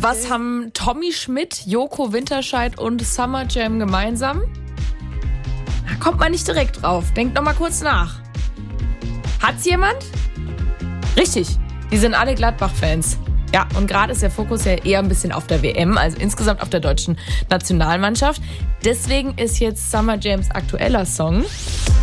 Was haben Tommy Schmidt, Joko Winterscheid und Summer Jam gemeinsam? Da kommt man nicht direkt drauf. Denkt noch mal kurz nach. Hat's jemand? Richtig, die sind alle Gladbach-Fans. Ja, und gerade ist der Fokus ja eher ein bisschen auf der WM, also insgesamt auf der deutschen Nationalmannschaft. Deswegen ist jetzt Summer Jams aktueller Song